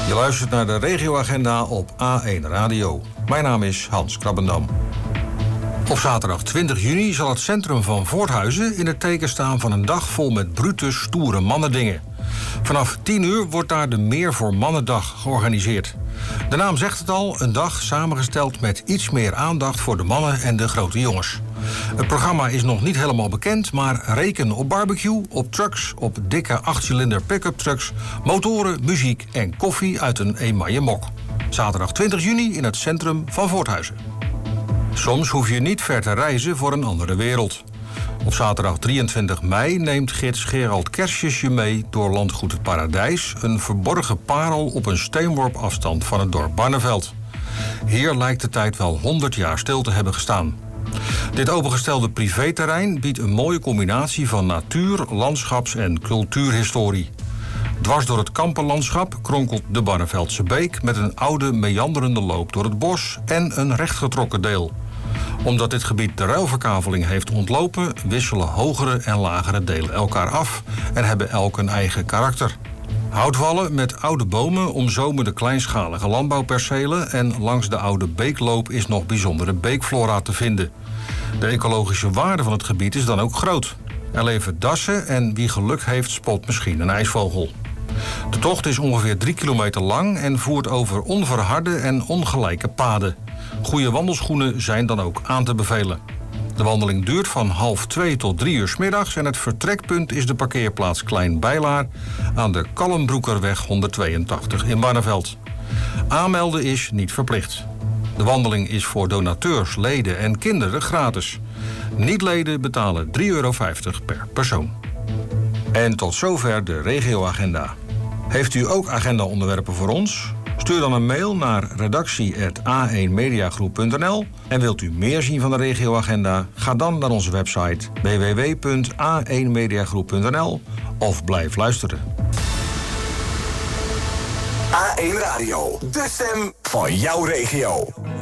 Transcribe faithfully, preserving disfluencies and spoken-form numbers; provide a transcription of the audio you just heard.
Je luistert naar de regioagenda op A één Radio. Mijn naam is Hans Krabbendam. Op zaterdag twintig juni zal het centrum van Voorthuizen in het teken staan van een dag vol met brute, stoere mannendingen. Vanaf tien uur wordt daar de Meer voor Mannendag georganiseerd. De naam zegt het al, een dag samengesteld met iets meer aandacht voor de mannen en de grote jongens. Het programma is nog niet helemaal bekend, maar reken op barbecue, op trucks, op dikke achtcilinder pick-up trucks, motoren, muziek en koffie uit een emaille mok. Zaterdag twintig juni in het centrum van Voorthuizen. Soms hoef je niet ver te reizen voor een andere wereld. Op zaterdag drieëntwintig mei neemt gids Gerald Kersjes je mee door landgoed het Paradijs, een verborgen parel op een steenworp afstand van het dorp Barneveld. Hier lijkt de tijd wel honderd jaar stil te hebben gestaan. Dit opengestelde privéterrein biedt een mooie combinatie van natuur, landschaps- en cultuurhistorie. Dwars door het kampenlandschap kronkelt de Barneveldse beek met een oude meanderende loop door het bos en een rechtgetrokken deel. Omdat dit gebied de ruilverkaveling heeft ontlopen, wisselen hogere en lagere delen elkaar af en hebben elk een eigen karakter. Houtwallen met oude bomen omzomen de kleinschalige landbouwpercelen en langs de oude beekloop is nog bijzondere beekflora te vinden. De ecologische waarde van het gebied is dan ook groot. Er leven dassen en wie geluk heeft spot misschien een ijsvogel. De tocht is ongeveer drie kilometer lang en voert over onverharde en ongelijke paden. Goede wandelschoenen zijn dan ook aan te bevelen. De wandeling duurt van half twee tot drie uur 's middags en het vertrekpunt is de parkeerplaats Klein Bijlaar aan de Kallenbroekerweg honderdtweeëntachtig in Barneveld. Aanmelden is niet verplicht. De wandeling is voor donateurs, leden en kinderen gratis. Niet-leden betalen drie euro vijftig per persoon. En tot zover de regioagenda. Heeft u ook agenda-onderwerpen voor ons? Stuur dan een mail naar redactie apenstaartje a één mediagroep punt n l. En wilt u meer zien van de regioagenda? Ga dan naar onze website w w w punt a één mediagroep punt n l of blijf luisteren. A één Radio, de stem van jouw regio.